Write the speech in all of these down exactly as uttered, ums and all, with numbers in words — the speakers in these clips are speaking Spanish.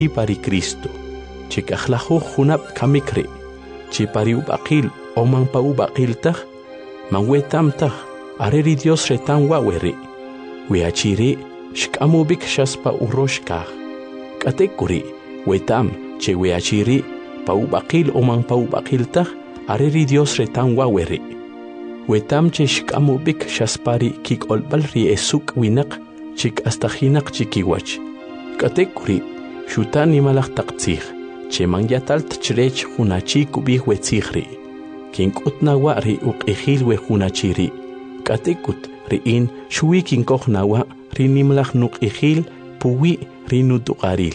pari Cristo. Chik akhlajo hunap kamikre. Chi pari ubakil o mang pa ubakil tah. Mang wetam tah. Areri Dios retan wawere. Weachire shkamubik shaspa uroshkah. Katekuri wetam che weachire pa ubakil o mang pa ubakil tah. Areri Dios retan wawere. Wetam che shkamubik shaspari kik olbal ri esuk winak chik astahinak chikiwach. Katekuri shutan imalak taqtzih. Che mangyatalt chrech hunachi kubih wetzihri. Kinkut nawa ri uqihil we hunachiri. Katekut riin shui kinkoh nawa ri nimlach nuqihil puwi ri nutuqaril.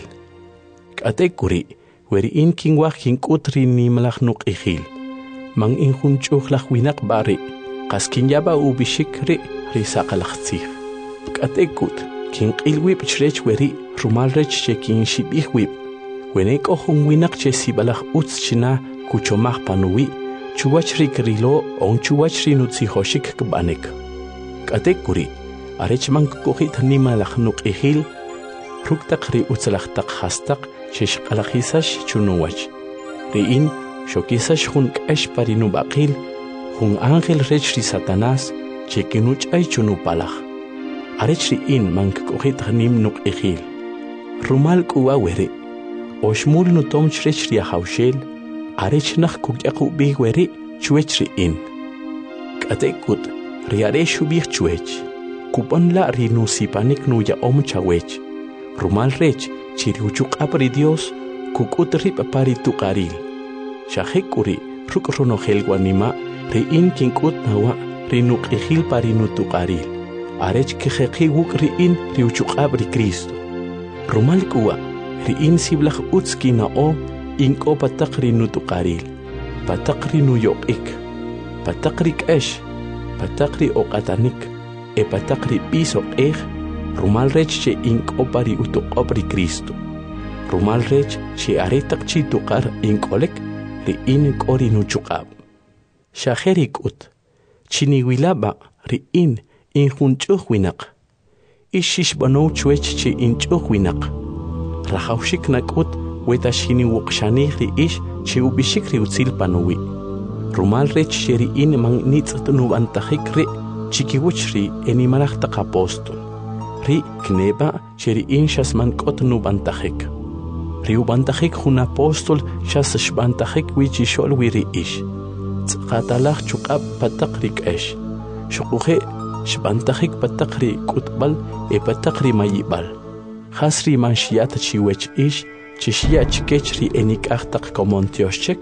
Katekuri weriin kinwah kinkut ri nimlach nuqihil. Mang inhunchuh lach winak bari. Kaskin yaba ubishik ri ri saqalaqtzih. Katekut kinqilwib chrech weri rumal rech che kinshibih wib. Wenek ohun winak che sibalach utz china kuchomach panuwi, chuwachri krilo on chuwachri nutsi hoshik kbanek. Katekuri, arech man kukuhit nimalach nuqihil, ruktak ri utzlach tak hastak che shqalachisash chunuwach. Riin, shokisash hun k'esh parinubaqil, hun ángel rech ri Satanás, che kinuch ay chunupalach. Arech riin man kukuhit nim nuqihil. Rumal kuwa weri. Oshmul no tom chrech ri hawshel, arech nach kukyaku bih weri chuech ri in. Katekut, ri areshu bih chuech, kupon la ri nu sipanik nu ya om chawech. Rumal rech, chiri uchuk apri Dios, kukut ri papari tukaril. Shahekuri, ruk ronohel guanima, ri in kinkut nawa, ri nuk ihil pari nu tukaril. Arech kiheki wuk ri in ri uchuk apri Cristo. Rumal kuwa, riin siblach utski na o inko patakri nu tukaril, patakri nu yokik, patakri k'esh, patakri okatanik, e patakri piso ej, rumal rech che inko pari utukopri Cristo. Rumal rech che aretak chi tukar inkolek, riin kori nu chukab. Shaherik ut, chiniwilaba riin inhunchuh winak, ishish bano chuech che inchuh winak. Rahawshik nakut wetashini wukshani ri ish che ubishik ri utzil panuwi. Rumal rech sheri in mang nitzat nubantahik ri chikiwuch ri enimalach tak apostol. Ri kneba sheri in shasman kot nubantahik. Ri ubantahik hun apostol shas shbantahik wichishol wiri ish. Tzqatalach chukab patak ri k'esh. Shukuhe shbantahik patak ri kutbal e patak ri mayibal. Hasri man shiata chiwech ish, chishia chikechri enik achtak komontioshchek.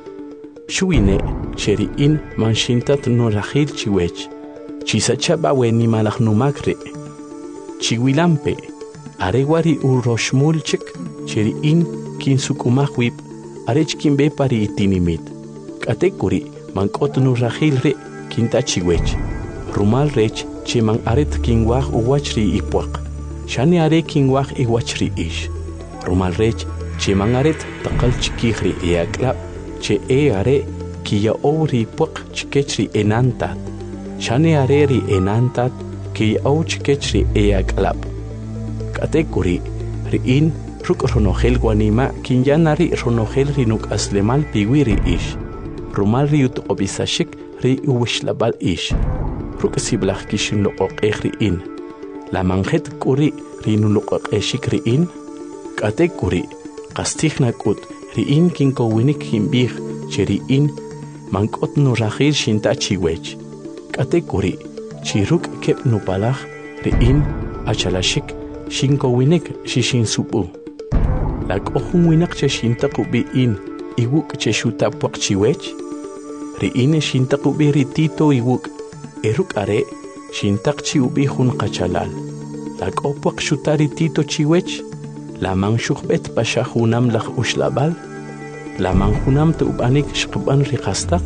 Shuine, cheri in man shintat no rahil chiwech. Chisachaba weni malach numakre. Chiwilampe, arewari uroshmulchek, cheri in kin sukumahwip, arech kimbe pari itinimit. Katekuri, man kot no rahil re, kinta chiwech. Rumal rech, che man aret kinwah uwachri ipwak. Shani are kinwah iwachri ish. Rumal rech, che mangaret takal chikihri eaklap, che e are kia ori puk chikechri enantat. Shani are ri enantat, kia o chikechri eaklap. Katekuri, riin ruk ronohel guanima, kinyanari ronohel rinuk aslemal piwiri ish. Rumal riut obisashik ri uwishlabal ish. Ruk siblach kishin lo okehri in. La manjet kuri rinuluk eshik riin, kate kuri kastih nakut riin kinko winik himbih che riin mankot no rahil shinta chiwech. Kate kuri chiruk kep nupalach riin achalashik shinko winik shishin supu. Lak ohun winak che shinta kubi in iwuk che shuta puak chiwech. Riin shinta kubi ritito iwuk eruk are shintak chi ubi hun kachalal. Lag opwak shutari tito chiwech. Lamang shukbet pasha hunam lach ushlabal. Lamang hunam te ubanik shkban rikastak.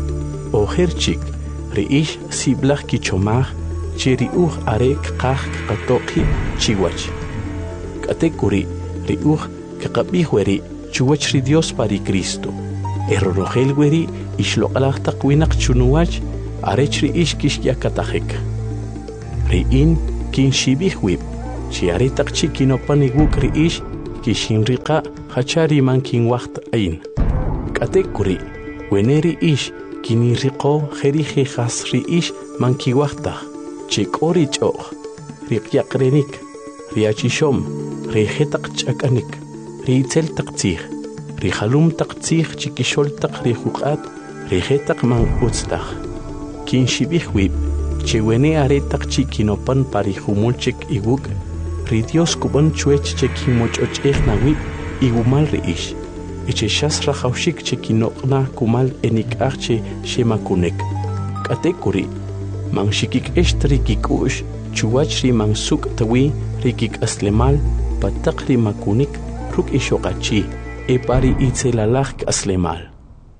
Oher chik riish siblach kichomach che riuch are kach katoki chiwach. Katekuri riuch kakabih weri chiwach ri Dios pari Cristo. Erorogel weri ishlokalach takwinak chunuwach arech riish kishya katahik. Riin kin shibih wib, chi aritak chi kinopan iguk riish, kishinriqa hachari mankin waqt ain. Katekuri, weneri ish kiniriqo jerije hasri ish manki waqta. Chikori choq, riqyaqrenik, riachishom, rijetaq chakanik, riitzel taqtzih, rijalum taqtzih chikishol taq rijuqat, rijetaq man utztaq. Kinshibihwib, chewene aretaq chikinopan parijumulchik iwuk, ri Dios kuban chuech chekimochochej nawib igumal riish. Eche shas rajawshik chekinoqna kumal enik'aj shemakunek. Katekuri, man shikik eshtri kikush, chuwachri man suk tawi rikik aslemal, patakri makunik ruk ishoqachi, epari itzelalaj aslemal.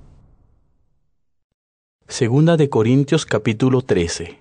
Segunda de Corintios capítulo trece.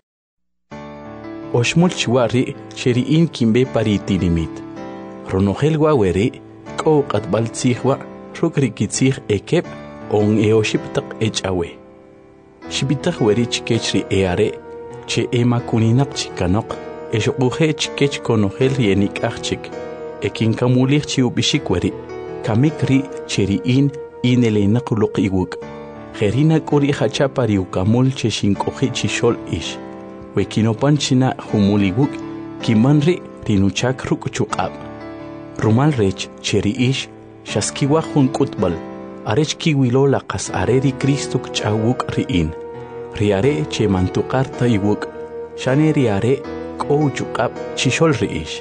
Oshmul chiwari sheriin kimbe pari tilimit. Ronogel waweri, ko katbal tzihwa, ruk rikitzih ekep, on eoshiptak echawe. Shibitak weri chikechri eare, che ema kuninak chikanok, eshokuhe chikech konogel rienik achik, ekin kamulich chiubishikweri, kamikri cheriin inelenak ulok iwuk. Gerina kuri hachapari ukamul che shinkohi chishol ish. Wekinopan china humuliwuk, kimanri rinuchak ruk chukab. Rumal rech cheri ish, shaskiwa hun kutbal, arech kiwilo lakas areri Kristuk chawuk riin. Riare che mantukarta iwuk, shane riare kou chukab chishol riish.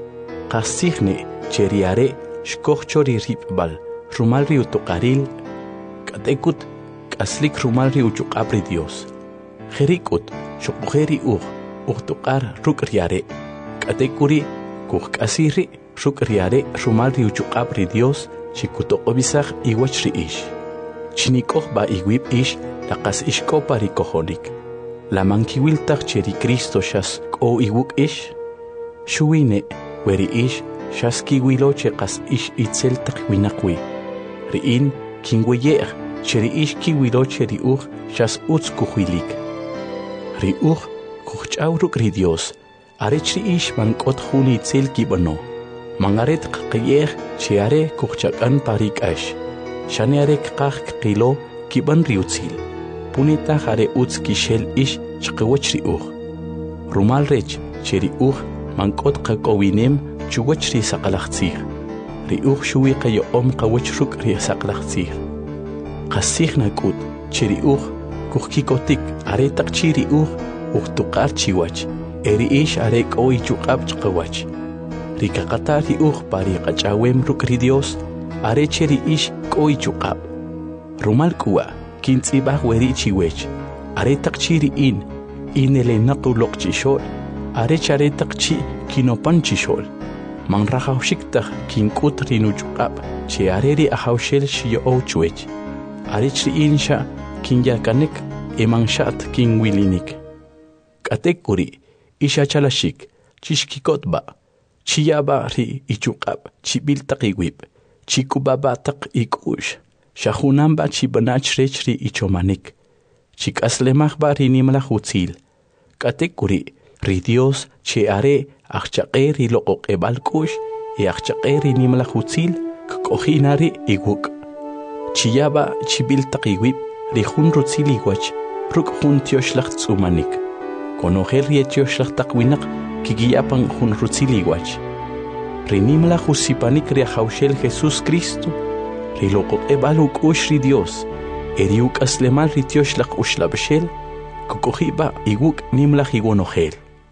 Kasihne che riare shkochori ripbal, rumal riutukaril, katekut, kaslik rumal riuchukabri Dios. Jerikut, shokujeri ug, ugtukar ruk riare, katekuri, kuj kasiri, ruk riare rumal riuchukabri Dios, chikutokobisaj iwach riish. Chinikoh ba iwib ish, lakas ishko parikohonik. La mankiwiltak cheri Cristo shas ko iwuk ish. Shuine, weri ish, shas kiwilo chekas ish itzel takwinakwi. Riin, kingweyer, cheri ish kiwilo cheri ug, shas utz kuhuilik. Ri ug, kuchawruk ri Dios, arech ri ish man kot huni itzel kibano. Mangaret kayer, chiare kuchakan parik ash. Shane arek kach kilo, kiban riutzil. Punita hare utz kishel ish chkawach ri ug. Rumal rech, cheri ug, man kot kakowinem, chuwach ri sakalachtzir. Ri ug shui kayo om kawach ruk ri sakalachtzir. Kasih nakut, cheri ug, kuchkikotik, aretak chiri ug, ugtukar chiwach, eri ish arek oi chukab chkawach. Rikakatari ug pari kachawem ruk ri Dios, are cheri ish koi chukab. Rumal kuwa, kintzibah weri chiwech, aretak chiri in, inele nakulok chishol, are charetak chi kinopan chishol. Man rahawshiktak kinkut rinu chukab, che areri ahawshel shiyo o chuech. Are chri insha kinyakanek, eman shat kinwilinik. Katekuri, isha chalashik, chishkikotba, chiyaba ri ichukab, chibiltak iwib, chikubabatak ikush, shahunamba chibanach rechri ichomanik, chikaslemahba rinimla hutzil. Katekuri, ri Dios che are achchaqe ri loqoq ebalkush, e achchaqe rinimla hutzil, kakohinari iwuk. Chiyaba chibiltak iwib, ri hun rutzil iwach, ruk hun tioshlach tzumanik. Konogel ri tioshlach takwinak, kigiyapan hun rutzil iwach. Rinimla husipanik ri haushel Jesus Cristo, ri loqoq ebaluk ush ri Dios, eriuk aslemal ri tioshlach ushlabshel, kokohiba iwuk nimla higonogel.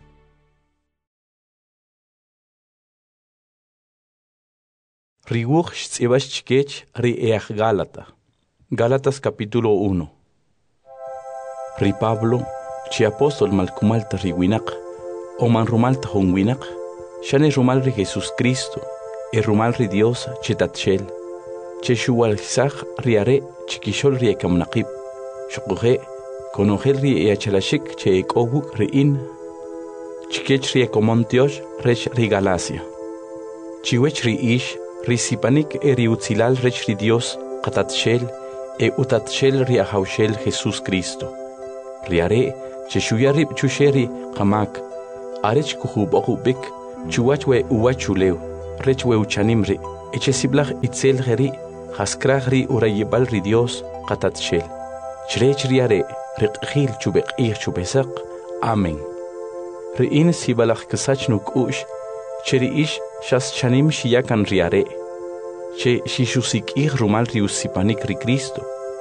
Riwuch tzibach chikech ri each Galata. Gálatas capítulo uno. Ri Pablo, chi apóstol malkumalta riwinak, o man rumalta honwinak, shane rumal ri Jesus Cristo, e rumal ri Dios chetatshel, che shuwalzach riare chikishol ri ekamnaqib, shukuhe, konogel ri eachalashik che ekoguk riin, chikech ri ekomontiosh rech ri Galacia. Chiwech ri ish, ri sipanik e ri utzilal rech ri Dios qatatshel, e utatshel ri ahawshel Jesus Cristo. Riare, che shuyarib chusheri qamak, arech kuhubokubik, chuwachwe uwachuleu, rechwe uchanimri, echesiblaj itzel geri jaskraj ri urayibal ri Dios qatatshel chrech riare riqhil chubeq ich chubesaq amen ri in sibalaj ksachnuk ush cheri ish shas chanim shiyakan riare che shishusik ich rumal riusipanik ri Cristo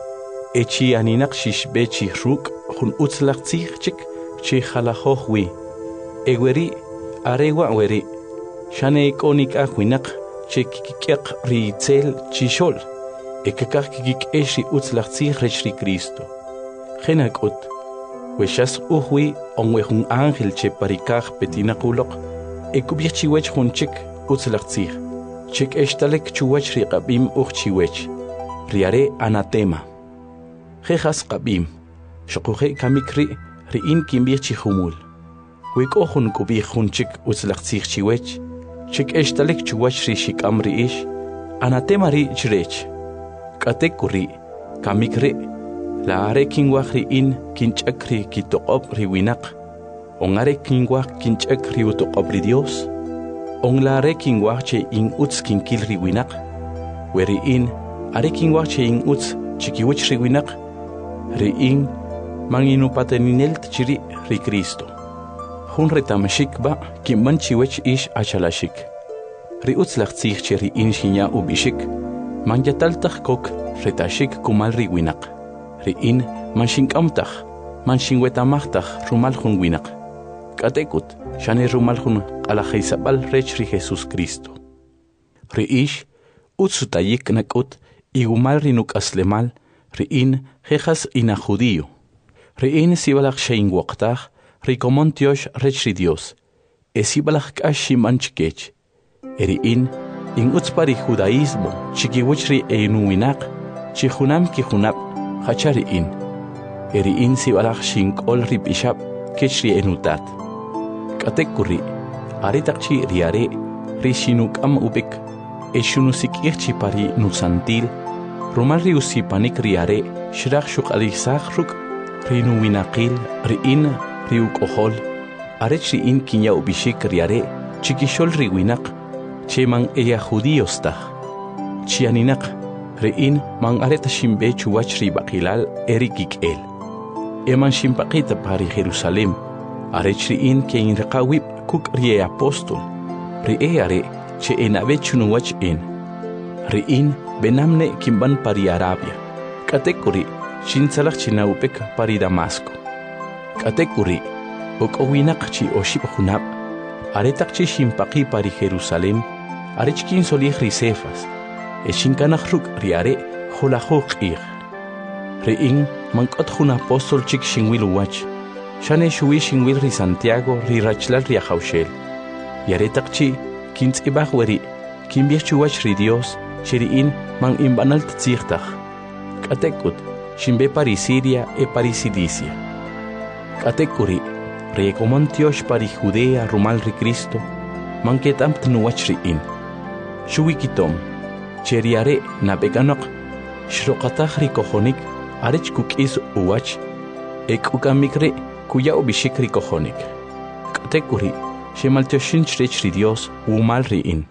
echi aninak shishbechi ruk hun utzlaq tsichchik che khalahojwi eweri arewa weri shane ikonik ahwinak che kikiq ritzel chishol ekakak kikik eshi utzlaq tsichrech ri Cristo khenakut weshas uhwi onwe hun ángel che parikaj petinaquloq ekubichiwech hunchik utzlaq tsich chik eshtalek chuwach ri qabim uchchiwech riare anatema jejas qabim shoquje kamikri ri in kimbichi humul weko hun kubi hunchik utzlaq tsich chiwech chik eshtalek chuwach ri shikam ri ish anatema ri chrech katekuri kamikri la are kingwaj ri in kinchakri kitoqob ri winaq ongare kingwaj kinchakri utoqob ri Dios on la rekin wache in uts kin kilri winaq weri in arekin wache in uts chikiwich ri winaq ri in manginu pateninel chiri ri Cristo hun retamashik ba kim manchiwech ish achalashik ri uts laqtsig chiri in shinya ubishik manjataltaj kok retashik kumal ri winaq ri in manshinkamtaj manshinwetamajtaj rumal hun winaq katekut shane rumal hun alajaisabal rech ri Jesus Cristo ri ish utsutayik nakut igumal rinuk aslemal ri in jejas ina judío ri in sibalak shein waqtaj ri komontiosh rech ri Dios esibalak kashi manchkech eri in in utspari judaísmo chikiwich ri einuinaq chihunam ki hunab hachari in eri in sibalak shinkol ri bishab kech ri enutat katekuri aritaqchi riare rishinuk am ubik eshunusik irchi pari nusantil rumal riusipanik riare shiraq shuqalisaqruk rinuwinaqil riin riukohol arechri in kinya ubishik riare chikishol riwinaq cheman eya judíostaq chianinaq riin man areta shimbe chuwach ri baqilal erikik el eman shimpaqita pari Jerusalem arechri in kein riqawib kuk rie apostol ri eare che enabechunu wach in ri in benamne kimban pari Arabia katekuri shinsalaq chinaupek pari Damasco katekuri okowinaq chi oshib hunab aretaqchi shimpaqi pari Jerusalem arechkin solih ri Cefas eshinkanaq ruk riare jolajoq ir ri in mankot hun apostol chik shinwil wach shane shuwi shinwil ri Santiago ri rachlal ri haushel yaretaqchi kintzibaj weri kinbichuwach ri Dios shiri in man imbanal tzigtaj katekut shimbe pari Siria e pari Cilicia katekuri ri komontiosh pari Judea rumal ri Cristo man ketampt nuwach ri in shuwi kitom cheriare nabeganok shroqataj ri kojonik arech kukis uwach ekukamikre kuya ubishikri kojonik katekuri shemaltioshin chrech ri Dios umal ri in.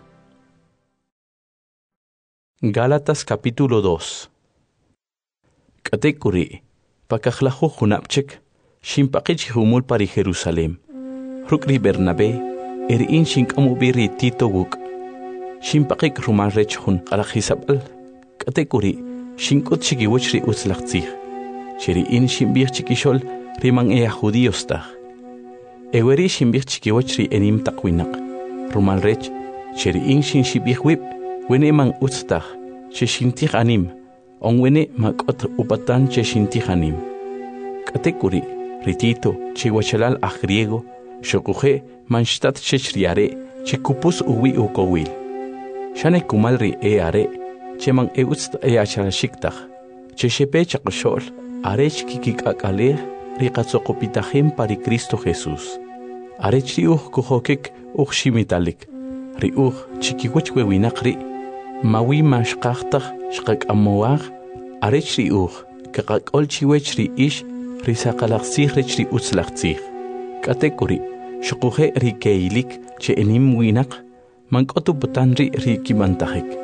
Gálatas capítulo dos. Katekuri pakajlajo junapchek shimpaqich humul pari Jerusalem rukri Bernabé eri in shinkamubiri Tito guk shimpaqik rumal rech hun qalajisabal katekuri shinkut chikiwich ri utzlaqtzij cheri in shimbir chikishol riman ea judíostaq eweri shimbir chikiwich ri enim taqwinaq rumal rech cheri in shin shibij wib wene man utztaq che shintij anim on wene makot upatan che shintij anim katekuri ritito che wachalal a griego shokuje manshtat che chriare che kupus uwi ukowil shane kumal ri e are che man e utzt e achalashiktaj che shepe chaqshol arech kikikakale ri qatsoqopitajim pari Cristo Jesús arech ri uj kujokik uj shimitalik ri uj chikiwich wewinaqri mawi mashqaqtaj shqaqamoaj arech ri uj kaqaqol chiwech ri ish ri saqalaqsij rech ri utzlaqtzij katekuri shquje ri keilik che enim winaq mank'otu putanri ri kimantajik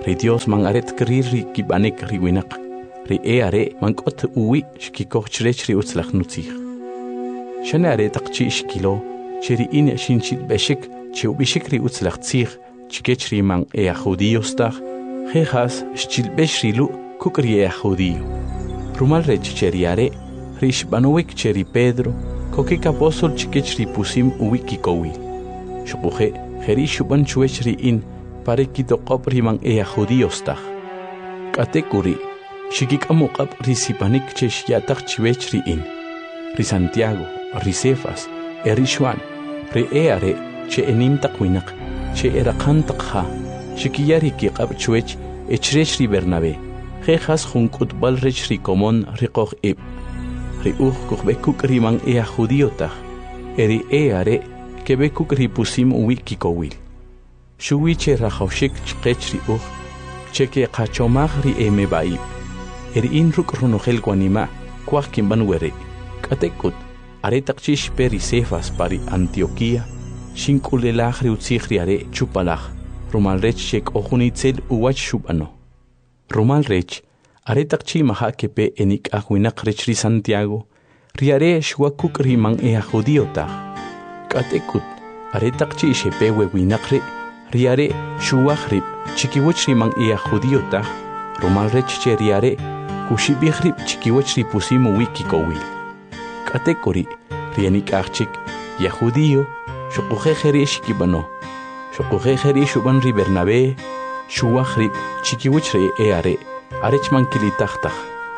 ri Dios man aret krir ri kibanek ri winak ri e are man kot uwi shkikoch chrech ri utzlach nutzich shane are taqchi shkilo cheri in shinchit beshik che ubishik ri utzlach tzich chkech ri man e judíostach jejas shchil beshrilu kukri e judío rumal rech cheri are ri shbanowik cheri Pedro kokik apostol chkech ri pusim uwi kikowi shukuje jeri shuban chuech ri in pare kitoqop ri man e judíostach katekuri shikik amuqap ri sipanik chesh yatach chiwech ri in ri Santiago ri Cefas eri Juan ri e are che enim taqwinak che eraqan taqha shikiyari ki qab chuech echrech ri Bernabé jejas junkut bal rech ri komon ri qoq ib ri uj kuqbekuk ri man e judíotach eri e are kebekuk ri pusim uwi kikowil shuwi che rajawshik chqech ri uj cheke qachomaj ri eme baib eri in ruk runojel guanima kwaj kimban were katekut are taqchish peri Cefas pari Antioquía shinkulelaj ri utzij ri are chupalaj rumal rech chek ojunitzel uwach shubano rumal rech are taqchi maha kepe enik ajwinak rech ri Santiago ri are shwakuk ri man e judíotach katekut are taqchi shepe wewinak ri ri are shuwaj ri chikiwach ri man e judíotach rumal rech che ri are kushibij ri chikiwach ri pusim uwi kikowil katekuri ri enik ajchik ya judío shukuje jeri shikibano shukuje jeri shuban ri Bernabé shuwaj ri chikiwach ri e are arech man kilitachtach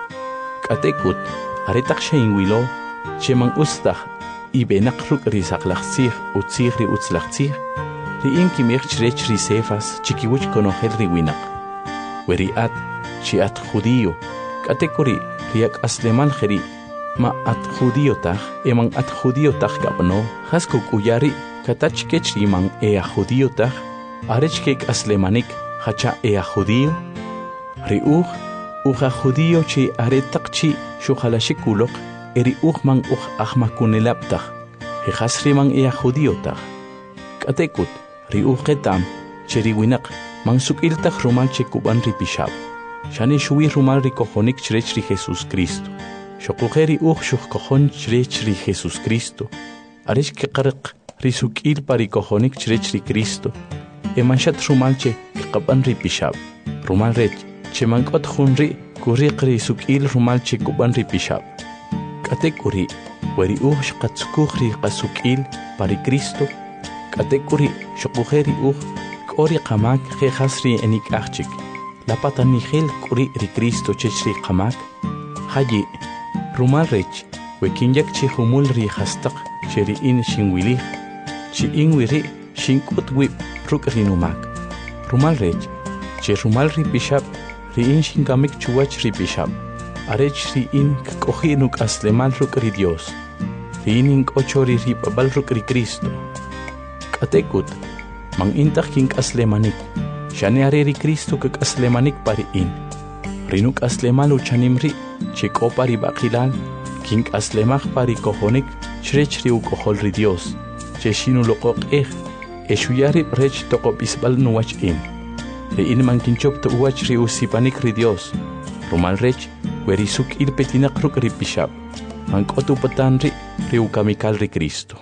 katekut are taqshain wilo cheman ustach ibenak ruk ri saqlachsij utzij ri utzlachsij ri in kimich chrech ri Cefas chikiwach konojel ri winak weri at chi at judío katekuri riak asleman jeri ma at judíotach eman at judíotach kapno haskuk uyari katach kech iman e judíotach arech kek aslemanik hacha e judío ri uj uja judío chi are taqchi shuhalashikuloq eri uj man uj ahmakunelaptach jejas riman e judíotach katekut ri uj ketam cheri winak man sukiltach rumal chekuban ri pishab shani shuwi rumal ri kojonik chrech ri Jesus Cristo shokujeri uj shuk kojon chrech ri Jesus Cristo arech ke qarq ri sukil pari kojonik chrech ri Cristo emanshat rumal che qaban ri pishab rumal rech che mankot junri kuriq ri sukil rumal che kuban ri pishab katekuri weri uj shqatsukuj ri qasukil pari Cristo katekuri shokujeri uj kori qamak jejas ri enik ajchik la patanigel kuri ri Cristo chech ri qamak hayi rumal rech wekinyak chi humul ri hastaq cheri in shinwili chi inwiri shinkut wib ruk ri numak rumal rech che rumal ri bishab ri in shinkamik chuwach ri bishab arech ri in kohi nuk aslemal ruk ri Dios ri in inkochori ri babal ruk ri Cristo katekut mang intach king aslemanik shane are ri Cristo kak aslemanik pari in rinuk aslemal uchanimri chiko pari baqilal king aslemach pari kojonik chrech ri ukojol ri Dios che shinu loqoq ej eshuyari rech toqop isbal nuwach in ri in man kinchop to uwach ri usipanik ri Dios rumal rech weri suk il petinak ruk ri pishab man kotu patan ri ri ukamikal ri Cristo.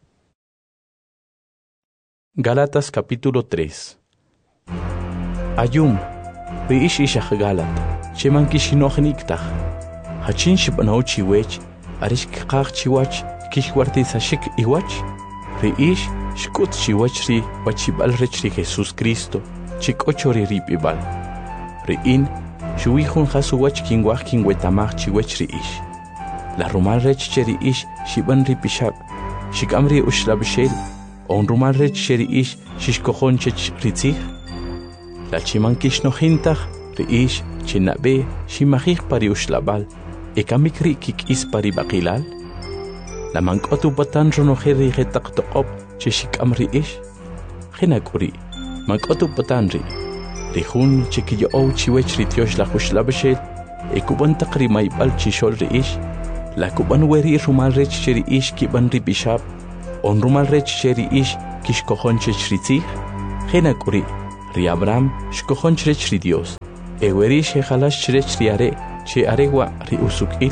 Gálatas capítulo tres. Ayum ri ish ishach Galat cheman kishinochniktach hachin shibanaw chiwech arish kqaq chiwach kishwartisashik iwach ri ish shkut chiwach ri wachibal rech ri Jesus Cristo chikochori ripibal ri in shuwijun hasuwach kingwaj kingwetamaj chiwech ri ish la rumal rech cheri ish shiban ri pishab shikamri ushlabshel on rumal rech cheri ish shishkojon chech ritzij la chiman kishnojintach ri ish chinabe shimajij pari ushlabal ekamikri kik is pari baqilal la mankotu batan ronojeri jetaq toqop chishikam ri ish jinakuri mankotu batan ri rihun chikiyo ow chiwech ri tiosh la ushlabshel ekuban taqri maybal chishol ri ish la kuban weri rumal rech cheri ish kiban ri bishab on rumal rech cheri ish kishkojon chech ritzij jinakuri ri Abraham shkojon chrech ri Dios eweri shehalash chrech ri are che aregwa ri usukil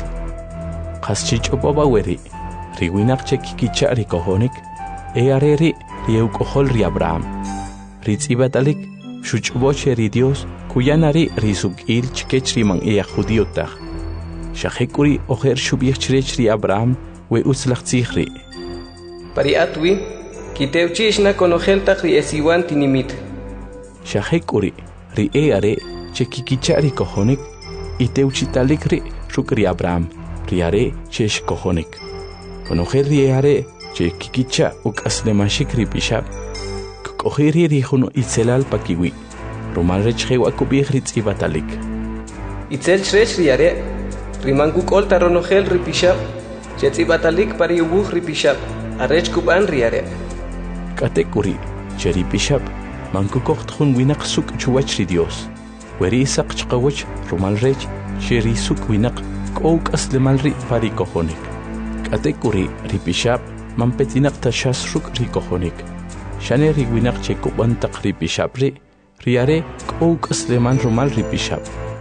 qaschich oboba weri ri winaq che kikicha ri kohonik e are ri ri eukohol ri Abraham ri tsibatalik shuchboche ri Dios kuyanari ri sukil chkech ri man e judíotag shahekuri oher shubich chrech ri Abraham we uslachtsikhri pari atwi kiteuchishna konojeltaq ri esiwan tinimit shahekuri ri e are che kikicha ri kohonik iteuchitalik ri ruk ri Abraham ri are che shkohonik konojel ri are che kikicha uk aslemashik ri bishab kohiri ri huno itzelal pakiwi romal rech hewa kubih ri tsibatalik itzel chrech ri are rimanku kolta ronojel ri bishab che tsibatalik pari ubuh ri bishab arech kuban ri are katekuri che ri bishab manku kocht hun winaq suk chuwach ri Dios weri isaq chqawach romal rech che ri suk winaq kouk aslemal ri pari kohonik katekuri ri bishab man petinak tashas ruk ri kohonik shane ri winaq che kuban taq ri bishab ri ri are kouk asleman romal ri bishab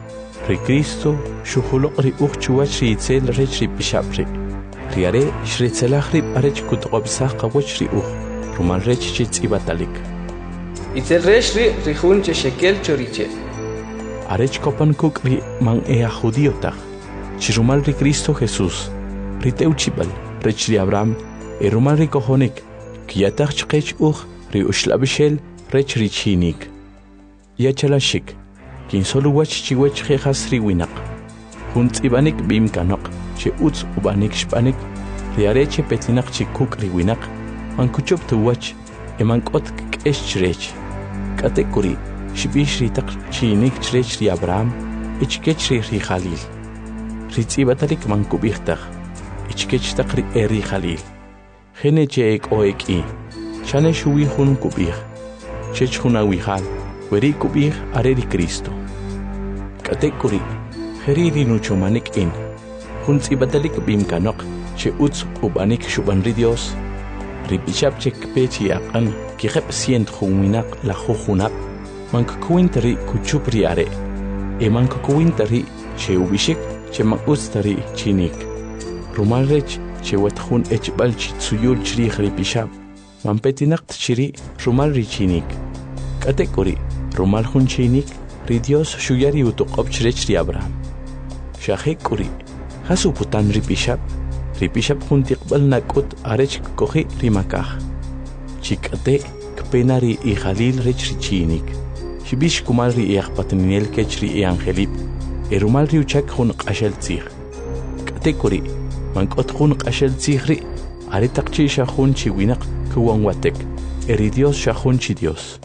ri Cristo shuhuluq ri uq chuwach ri itzel rech ri bishab ri ri are shritzelach ri arech kutqobsaq qawach ri uq romal rech che tsibatalik itzel rech ri ri hun che shekel choriche arech kopan kuk ri man e judíotag chirumal ri Cristo Jesús ri teuchibal rech ri Abraham e romal ri kohonik kiyatag chqech uq ri ushlabishel rech ri chinik yachalashik kin solo wach chiwach khas ri winaq hunt ibanik bim kanaq che uts ubanik shpanik ri are che petlinaq chi kuk ri winaq man kuchop tu wach e man kot kesh chrech katekuri shibish ri taq chinik chrech ri Abraham ichkech ri ri Khalil ri tsibatalik man kubihtar ichkech taq ri eri Khalil khene che ek oeki chane shuwi hun kubih chech hun awihal weri kubih are ri Cristo katekuri heriri nucho manik in hun tsibatalik bim kanaq che uts ubanik shuban ri Dios ri bishab che kpechi aqan ki khep sient khunwinaq la khunap man kuintari kuchupri are e man kuintari che ubishik che man ustari chinik rumal rech che watkhun echbal chi tsuyul chri khri bishab man petinaq chiri rumal ri chinik katekuri rumal hun chinik ri Dios shuyari utuqob chrech ri Abraham shahekuri hasu putan ri bishab ri bishab hun tiqbal nakut arech kohi ri makah chikate kpenari i Khalil rech ri chinik shibish kumal ri yaqpatninel kech ri angelip e rumal ri uchak hun qashel tsikh katekuri man kot hun qashel tsikh ri are taqchi shahun chi winaq kuwan watek e ri Dios shahun chi Dios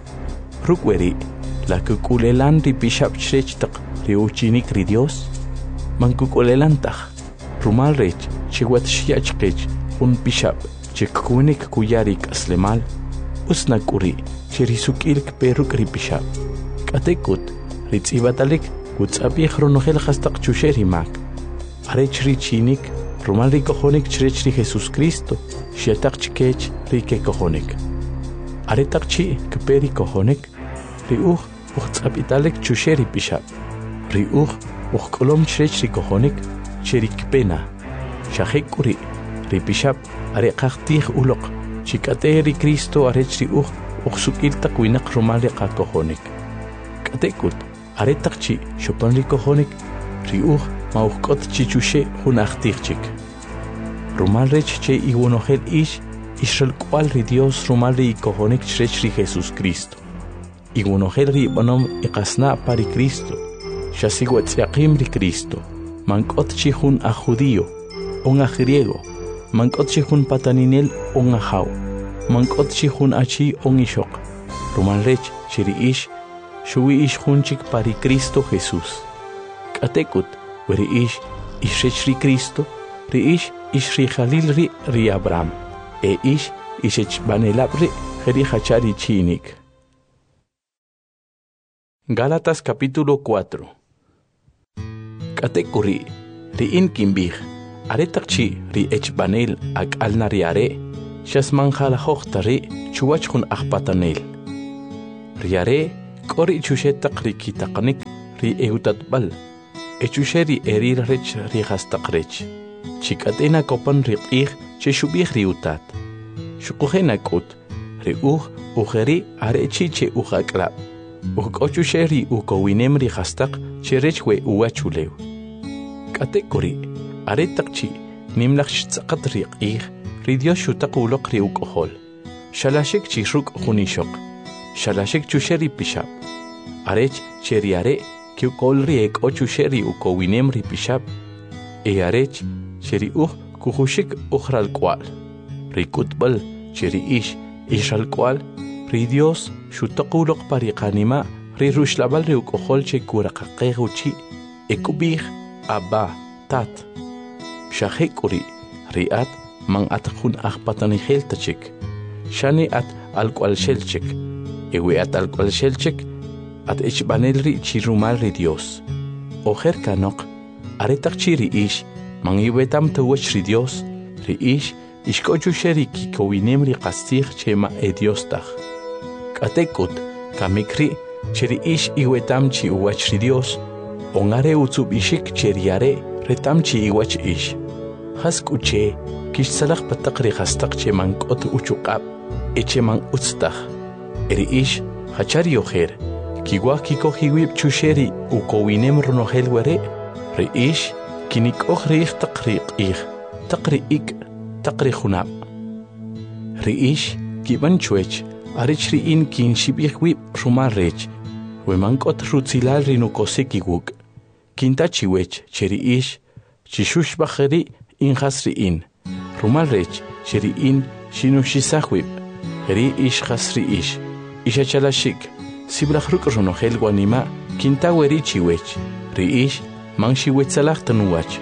rukweri la kukulelan ri bishab chrech taq ri uchinik ri Dios man kukulelan taq rumal rech chiwat shiach qech un bishab chikunik kuyarik aslemal usnakuri chirisukil peruk ri bishab katekut ri tsibatalik utsabi khronogel khastaq chusheri mak are chri chinik rumal ri kohonik chrech ri Jesus Cristo shetaq chkech ri ke kohonik are taqchi kperi kohonik ri uq uqtsabitalik chusheri bishab ri uq uqkolom chrech ri kohonik cherik pena shahekuri ri bishab are qaqtih uloq chikate ri Cristo are chri uq uqsukil taqwinaq rumal ri kohonik katekut are taqchi shopan ri kohonik ri uq mauqot chichushe hunaqtihchik rumal rech che iwonogel ish ishral kwal ri Dios rumal ri kohonik chrech ri Jesus Cristo iwonogel ri bonom iqasna pari Cristo shasiwat yaqim ri Cristo mankot chi hun a judío un a griego mankot chi hun pataninel un a jaw mankot chi hun a chi un ishok rumal rech chiri ish shuwi ish hun chik pari Cristo Jesús katekut weri ish ishech ri Cristo ri ish ish ri Khalil ri ri Abraham e ish ishech banelab ri kheri hachari chinik. Gálatas capítulo cuatro. Katekuri ri in kimbih aretakchi ri echbanel ak alnariare shasman khala hochtari chuwachkhun akhpatanel riare kori chushe taqri kitaqnik ri eutatbal echushe ri erir rech ri hastaqrech chikatena kopan ri qih che shubih ri utat shuqujena kut ri uj ujeri arechi che ujaklab ukochushe ri ukowinem ri hastaq che rech we uachulew katekori aretaqchi nimlakh tsaqat ri qih ri Dios shutaquloq ri ukohol shalashik chi ruk junishok shalashik chusheri pishab arech cheriare ki kolri ek ochusheri ukowinem ri pishab e arech cheri uh kuhushik ukhral kwal ri kutbal cheri ish ishal kwal ri Dios shutaquloq pariqanima ri rushlabal ri ukohol che kuraqaqeguchi ekubih abba tat shahekuri riat man atkhun akhpatani kheltachik shani at alkwal shelchik ewe at alkwal shelchik at ichbanel ri chirumal ri Dios ojer kanok aretak chiri ish man iwetam tawach ri Dios ri ish ishkochu sheri kikowinem ri qastig chema e Dios tag katekut kamikri chiri ish iwetam chi uwach ri Dios ongare utsub ishik cheriare retam chi iwach ish haskuche kish salaq pataqri qastaq cheman qot uchuqab echeman utstaj eri ish hachari ojer kiwa kiko hiwib chusheri ukowinem ronohel were ri ish kinik ojri taqri qih taqri ik taqri khunab ri ish kiban chuech arich ri in kin shibih wib rumal rech weman qot rutzilal rinukosiki wuk kinta chiwech cheri ish chishush bajeri in hasri in rumal rech cheri in shinushisahwib Heri ish khasri ish isha chalashik siblakhruk ronohel wanima kinta weri chiwech ri ish man shiwetsalaq tanuwach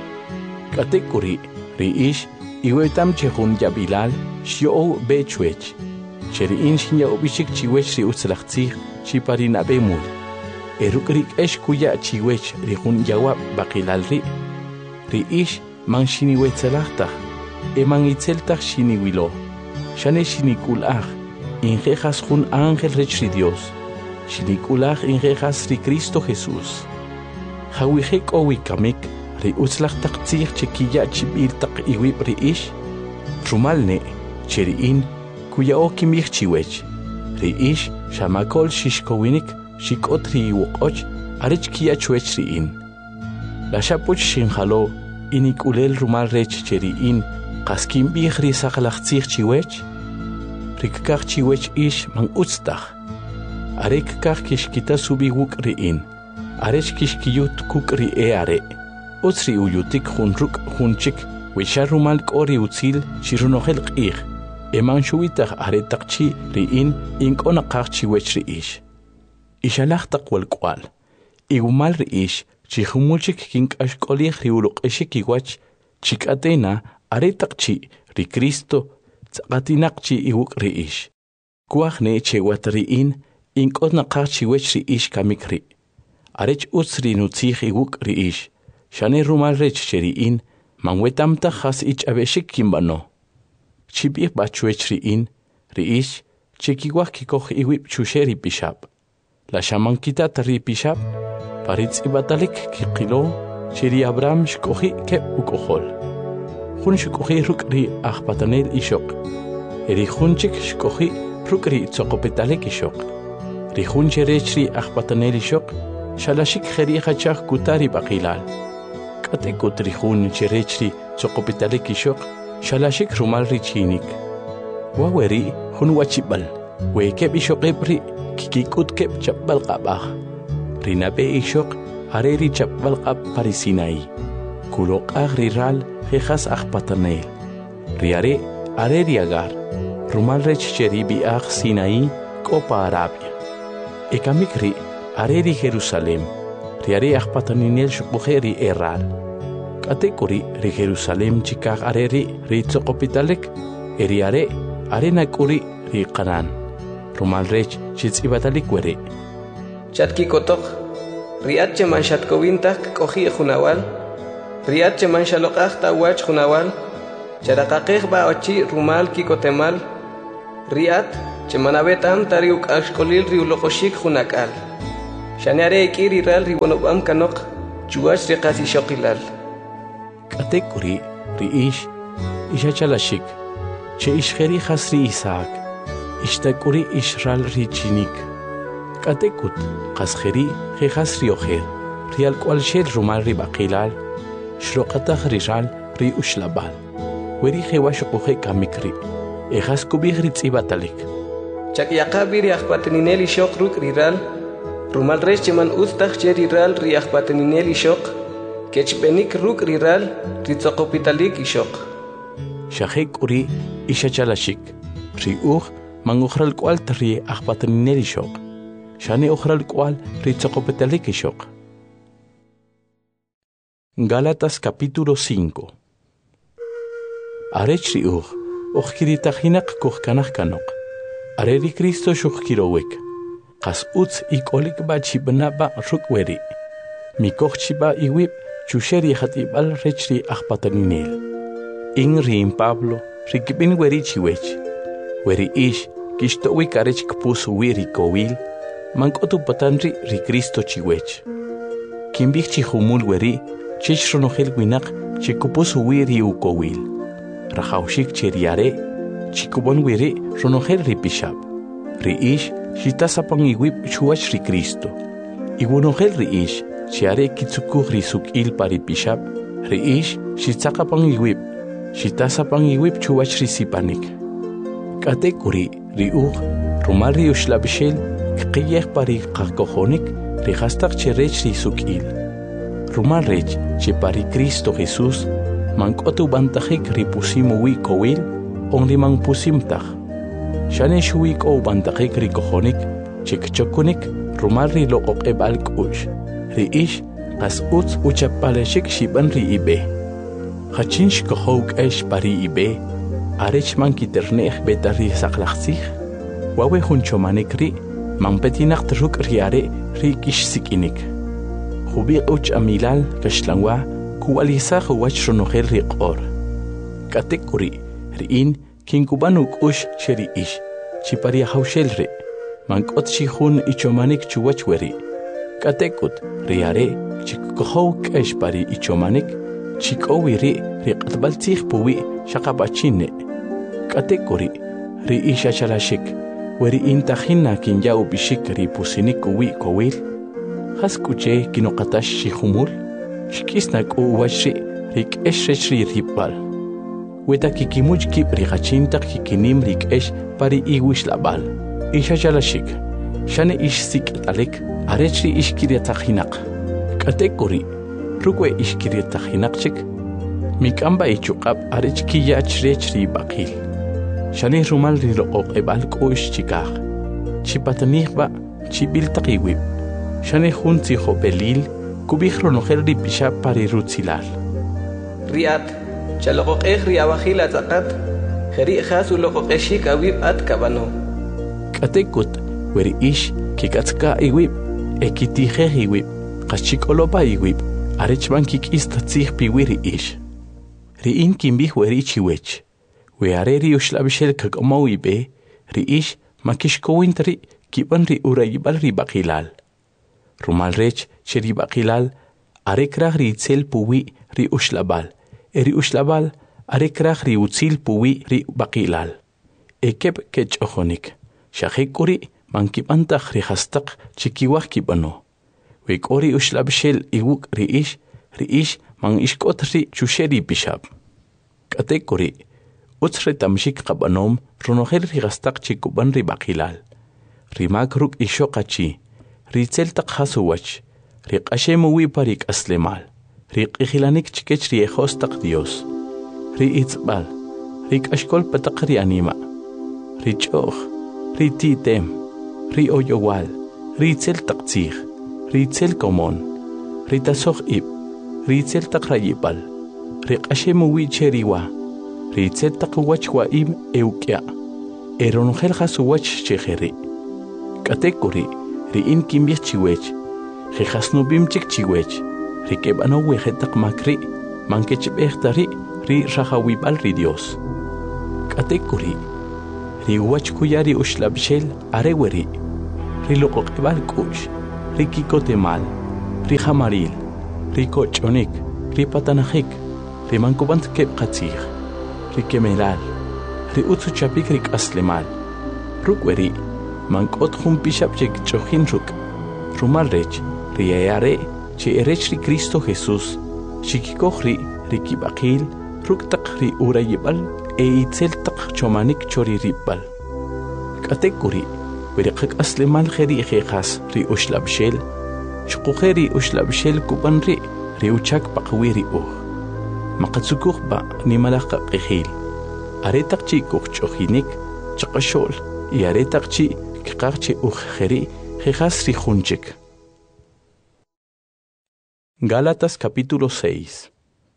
katekuri ri ish iwetam chehun yabilal shio be chuech cheri in shinya ubishik chiwech ri utsalaqtsi chiparina bemul erukrik esh kuya chiwech ri hun yawa baqilal ri ri ish man shiniwetsalaqta eman itzeltaq shiniwilo shane shinikulaj ingejas jun ángel rech ri Dios shinikulaj ingejas ri Cristo Jesús hawihek owikamik ri utzlaq taqtzij chikiya chibil taq iwib ri ish rumalne cheri in kuya okimij chiwech ri ish shamakol shishkowinik shikot ri iwoqoch arech kiya chuech ri in la shapuch shinjalo inikulel rumal rech cheri in qaskim bih ri saqlaqtzij chiwech Rikkach chiwech ish man utstaj. Arek kach kishkita subi wuk ri in. Arech kishkiyut kuk ri e are. Utsri uyutik hun ruk hun chik. Wisharumal kori utsil shirunohel qih. Eman shuwitaj aretak chi ri in inkona kach chiwech ri ish. Ishalach takwal kwal. Igumal ri ish chihumulchik kinkash kolih ri uluk ishik iwach. Chik atena aretak chi ri Cristo Tsaqatinaqchi iwuk ri ish. Kuajne chewat ri in, inkot naqachi wech ri ish kamikri. Arech utsri nutzij iwuk ri ish. Shane rumal rech cheri in, manwetamta has ich abeshik kimbano. Chibih bachuech ri in, ri ish, chekiwak kikoh iwip chusheri pishab. La shamankitat ri pishab, paritz ibatalik kikilo, cheri Abraham shkohi kep ukohol. Hun shkohi rukri ahpatanel ishok. Eri hunchik shkohi rukri tsokopetalek ishok. Ri hunche rechri ahpatanel ishok. Shalashik kheri hachak kutari baqilal. Katekut ri hunche rechri tsokopetalek ishok. Shalashik rumal richinik. Waweri hun wachibal. Wekeb ishok ebri kikikut keb chapbal qabah. Rinabe ishok hareri chapbal qab parisinai. Kulok agriral Hejas ahpatanel. Riare areri agar. Rumal rech cheribi ag Sinai Copa Arabia. Ekamikri areri Jerusalem. Riare ahpataninel shukbuheri erral. Katekuri ri Jerusalem chikag areri ri tsokopitalek. Eriare arena kuri ri Qanan. Rumal rech chitzibitalik were. Chatki kotok. Riat cheman shatkowintak kohi junawal. Riat cheman shaloqaj tawach junawal, charaqaqej ba ochi rumal kikotemal, riat chemanabetam tariuk ashkolil riulokoshik hunakal shaneare ikiriral riwonobam kanok chuach riqasi shokilal katekuri riish ishachalashik che ishkheri khasri Isaac ishtakuri ishral richinik katekut qaskheri khasri oher rial kwalshel rumal ribaqilal shroqatah rijal ri ushlabal weri khewash qohe kamikri ejas kubihri tsibatalik chakyaqabi ri akhpatenineli shok ruk riral rumal resh cheman ustach che riral ri akhpatenineli shok kechbenik ruk riral ri tsoqopitalik ishok shahek uri ishachalashik ri uj mangukhral kwal tri akhpatenineli shok shane ukhral kwal ri tsoqopitalik ishok. Gálatas capítulo cinco. Arechri uj, uj kiritajinak kuj kanaj kanok. Areri Cristo shukirowek. Kas utz ikolik ba chibna ba rukweri. Mikoj chiba iwip chusheri hatibal rechri akpataninel. Ingri in Pablo, rikibin weri chiwech. Weri ish, kistowik arech kpus wiri kowil. Mankotu patanri ri Cristo chiwech. Kimbik chihumul weri, chich ronojel winak chikupus wiri ukowil. Rajaushik cheriare, chikubon wiri ronojel ripishab. Riish, shitasapang iwip chuach ri Cristo. Iwonojel riish, chiare kitsukuh risuk il paripishab. Riish, shitsakapang iwip, shitasapang iwip chuach risipanik. Katekuri, riuj, rumal riushlabishel, kqiyeh pari qakojonik, rihastak cherech risuk il. Rumal rech, che pari Cristo Jesús, mankotu bantajik ripusimu wi kowil, on rimang pusimtaj. Shane shuik o bantajik rikojonik, chikchokunik, rumal ri loqok ebal kush. Ri ish, kas utz uchapaleshik shiban ri ibe. Hachinsh kohok esh pari ibe, arech man kiternech betari saklaxsich, wawe hunchomanik ri, man petinak truk riare ri kish sikinik. Hubiq uch amilal kashlangwa kuwalisa huwach ronojel riqor. Katekuri riin kinkubanuk ush sheri ish chipari haushel ri mankot shihun ichomanik chuwach weri. Katekut riare chikkohok esh pari ichomanik chikowiri riqatbaltzih puwi shaqabachine. Katekuri ri isha chalashik weri intajina kinyau bishik ri pusinik uwi kowil. Haskuche kinokatash shihumul, shkisnak u washi rik esh rechri ripal. Weta kikimuch kip rikachintak kikinim rik esh pari iwish labal. Isha jalashik, shane ish sik alik, arechri ish kiriatajinak. Katekuri, rukwe ish kiriatajinak chik. Mikamba ichukab arech kiyach rechri bakil. Shane rumal riloqok ebal kush chikaj. Chipatanih ba, chibil takiwib. Shane junti hopelil, kubijro nojel ripisha pari rutzilal. Riat, chalokok eh riabajil atzakat, jeri jasu lokok eshik awib at kabano. Katekut, weri ish, kikatzka iwib, ekitije iwib, kachikolopa iwib, arechman kikistatzih piwiri ish. Riin kimbih weri chiwech, weareri ushlabishel kakomo ibe, ri ish, makishkowintri, kiban ri urayibal ribakilal. Rumal rech cheri bakilal arekrach ri itzel puwi ri ushlabal eri ushlabal arekrach ri utzil puwi ri bakilal ekep kech ojonik shahekuri mankipantach ri hastak chikiwach kibano wekori ushlabshel iwuk ri ish ri ish man ishkot ri chusheri bishab katekuri utzre tamshik qabanom ronojel ri hastak chikuban ri bakilal rimakruk ishoqachi Ritzel takhasuwach, riq ashemu wiparik aslemal, riq ihilanik chikech riejos tak Dios, ri itzbal, riq ashkol patakri anima, ri choch, ri titem, ri oyowal, ritzel taktzig, ritzel komon, ri tasoch ib, ritzel takrayipal, riq ashemu wicheriwa, ritzel takwach wa im eukya, eronogel hasuwach chejeri, katekuri, Riin kimbih chiwech, jejasnubim chik chiwech, rikebano wejetak makri, mankechbechtari, ri rajawibal ri Dios. Katekuri, ri wach kuyari ushlabshel areweri ri loqoqbal kush ri kikotemal ri hamaril ri kochonik ri patanajik ri mankubant keb qatzig ri kemelal ri utsu chapik ri aslemal rukweri mankot humpishap chek chojin ruk rumal rech ri ayare che erech ri Cristo Jesús shikikohri ri kibaqil ruktak ri urayibal e itzel tak chomanik chori ribal katekuri weriqak aslemal kheri khas ri ushlabshel shqukheri ushlabshel kubanri ri uchak paqwiri uh maqatsukukh ba nimalaq qihil aretak chi kukhchohinik chaqashol y aretak chi kiqarchi uh kheri khas ri khunchik. Gálatas capítulo seis.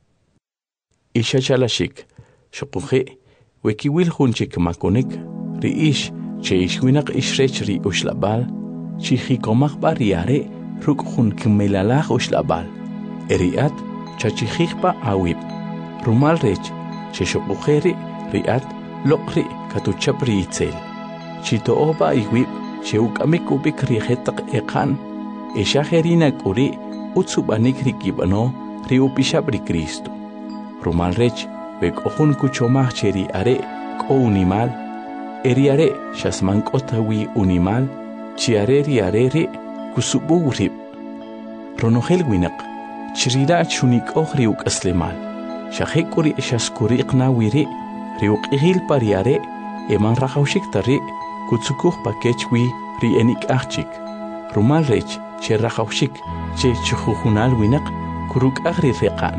Ishachalashik Shokuje, Wekiwil Hunchik Makonik, Riish, Cheishwinak Ishrech Ri Ushlabal, Chihikomach Bariare, Rukhun Kmelalach Ushlabal, Eriat, Chachihipa Awib, Rumal Rech, Cheshokujeri, Riat, Lokri, Katuchapri Itzel, Chitooba Iwib, Cheukamikubik Rihetak Ekan, Eshaherina Kuri, Utsubanik Rikibano, Riupishabri Cristo. Rumal Rech, Bek ohun kuchomach cheri are ko unimal eriare shasman kotawi unimal chiareri arere kusubu rib ronogel winak chirira chunik ohriuk aslemal shahekuri shaskuri qnawiri riuk ihil pariare eman rahaushik tari kutsukuh pakechwi ri enik achik Rumal Rech che rahaushik che chuhunal winak kuruk agri reqan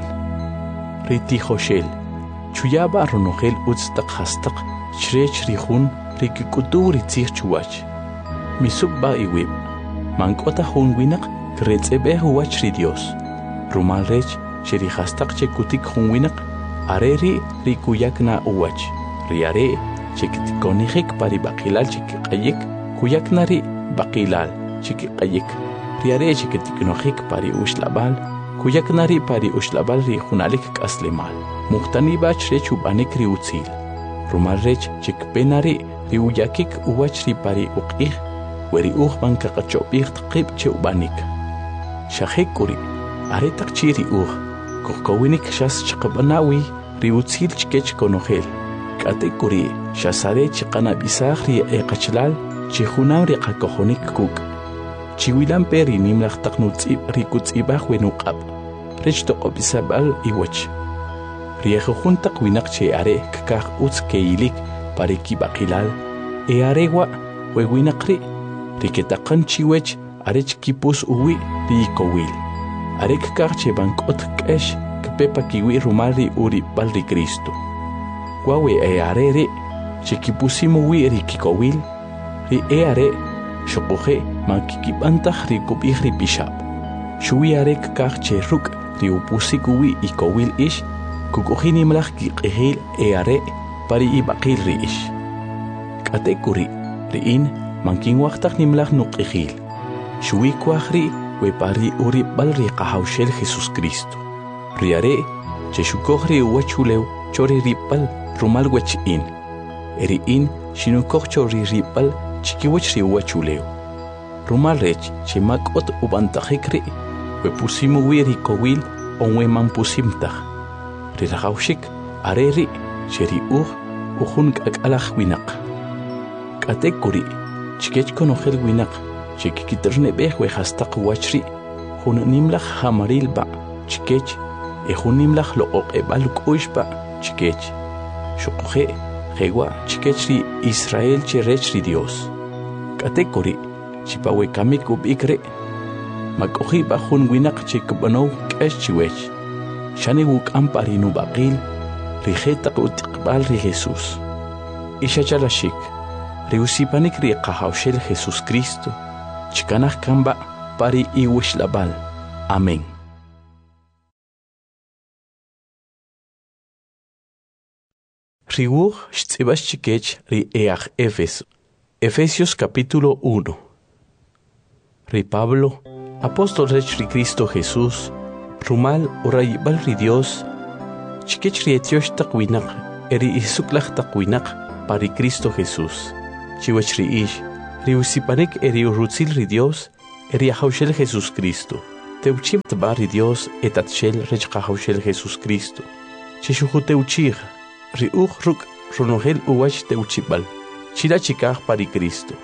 riti hoshel Chuyaba ronogel utstaq hastaq chrech rihun rikikutur itzir chuach misubba iwib mankota hun winak kretsebe huach ri Dios Rumal Rech cheri hastaq chekutik hun winak areri rikuyakna uach riare chektikonihik pari baqilal chikiqayik kuyaknari baqilal chikiqayik riare cheketiknohik pari ushlabal kuyaknari pari ushlabal ri hunalik kaslemal muhtani bach rech ubanik ri utzil Rumal Rech chikpenari ri uyakik uwach ri pari uqih weri uq banka qachopih tqib che ubanik shahekuri aretak chi ri uq kokowinik shas chqabanawi ri utzil chkech konogel katekuri shasare chqana bisah ri eqachlal chi hunam ri qakohonik kuk chiwilan peri nimlaq taqnutzi ri kutzibah wenuqab rech toqobisabal iwach Riejo junta winak che are kakak utz keilik pare kibaqilal e aregua wewinakri riketakan chiwech are chkipus uwi rikowil are kakak che bankot kesh kpepa kiwi rumari uri balri Cristo wawe e are re chkipusimu wi rikikowil ri e are shokoje mankikibantah rikubih ribishab shui are kakak che ruk riupusikuwi ikowil ish Kukuhini malak kiqihil e are pari ibaqil riish. Katekuri riin mankin waqtak ni malak nuqihil. Shui kwahri we pari uri balri qahawshel Jesus Cristo. Riare che shukohri wachulew chori ripal rumal wachin. Eriin shinukoh chori ripal chikiwach ri wachulew. Rumal Rech che makot ubantahikri we pusimu wiri kowil onwe man pusimtah. Rirahaushik areri cheri uh uhun kakalach winak katekuri chikech konogel winak chikiterne beh we hastaq wachri hun nimlach hamaril ba chikech e hun nimlach loqoq ebal kushba chikech shuqhe hewa chikechri Israel cherechri Dios katekuri chipawe kamiku bikre makohi ba hun winak chikbano kesh chiwech Shani wuk amparinu baqil rijetak utiqbal ri Jesus ishachalashik riusipanik ri qahawshel Jesus Cristo chikanaj kamba pari iwishlabal amén. Riuj shtzibas chikech ri eaj Efes Efesios capítulo uno. Ri Pablo apóstol rech ri Cristo Jesús Rumal urayibal ri Dios chikech ri etiosh taqwinak eri isuklaj taqwinak pari Cristo Jesús. Chiwech ri ish, ri usipanik eri urutzil ri Dios, eri ahaushel Jesús Cristo. Teuchim tba ri Dios etatshel rech kahaushel Jesús Cristo. Chishuhu teuchig, ri uch ruk runohel uwach teuchibal. Chila chikah pari Cristo.